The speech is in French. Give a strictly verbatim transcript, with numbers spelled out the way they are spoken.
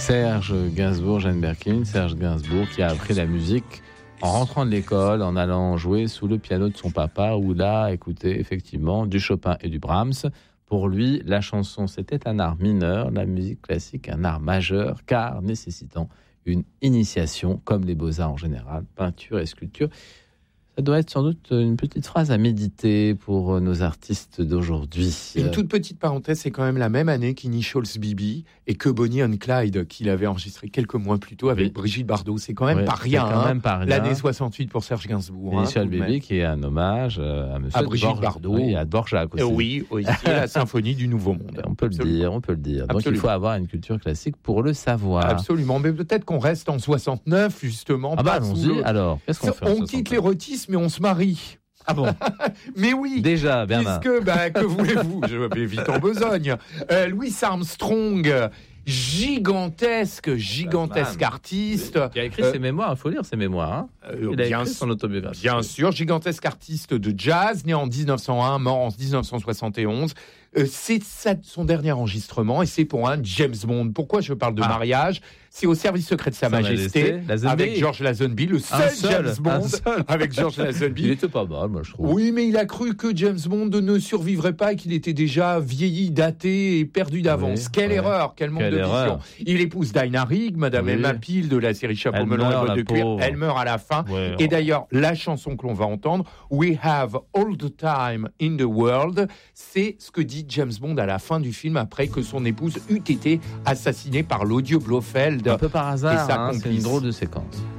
Serge Gainsbourg, Jeanne Birkin, Serge Gainsbourg qui a appris la musique en rentrant de l'école, en allant jouer sous le piano de son papa, où là, écoutez, effectivement, du Chopin et du Brahms. Pour lui, la chanson, c'était un art mineur, la musique classique, un art majeur, car nécessitant une initiation, comme les beaux-arts en général, peinture et sculpture. Ça doit être sans doute une petite phrase à méditer pour nos artistes d'aujourd'hui. Une toute petite parenthèse, c'est quand même la même année qu'Initials B B et que Bonnie and Clyde, qu'il avait enregistré quelques mois plus tôt avec oui. Brigitte Bardot. C'est quand même, oui, pas, rien, quand hein, même pas rien. L'année soixante-huit pour Serge Gainsbourg. Initials hein, B B qui est un hommage à monsieur à Brigitte Borg- Bardot. Oui, à Dvorak aussi. Euh, oui, aussi la symphonie du Nouveau Monde. On peut Absolument. le dire, on peut le dire. Donc Absolument. Il faut avoir une culture classique pour le savoir. Absolument, mais peut-être qu'on reste en soixante-neuf, justement. Ah bah allons-y, le... alors, qu'est-ce qu'on fait en On quitte l'érotisme et on se marie. Ah bon. Mais oui. Déjà, Bernard. Puisque, bah, que voulez-vous, je vais vite en besogne. Euh, Louis Armstrong, gigantesque, gigantesque Batman. artiste. Qui a écrit euh, ses mémoires, il faut lire ses mémoires. Hein. Euh, il a bien écrit son autobiographie. Bien sûr, gigantesque artiste de jazz, né en dix-neuf cent un, mort en dix-neuf cent soixante et onze. Euh, c'est ça, son dernier enregistrement et c'est pour un James Bond. Pourquoi je parle de ah. mariage ? C'est au service secret de Sa, Sa Majesté, Majesté avec George Lazenby, le seul, seul James Bond seul. avec George Lazenby. Il était pas mal, moi je trouve. Oui, mais il a cru que James Bond ne survivrait pas et qu'il était déjà vieilli, daté et perdu d'avance. Oui, quelle ouais. erreur, quel manque quelle de erreur. vision. Il épouse Dinah Rigg, Madame oui. Emma Peel de la série Chapeau melon et bottes de cuir. Elle meurt à la fin. Ouais, et d'ailleurs, la chanson que l'on va entendre, We Have All the Time in the World, c'est ce que dit James Bond à la fin du film après que son épouse eût été assassinée par l'audio Blofeld. Un peu par hasard, hein, c'est une drôle de séquence.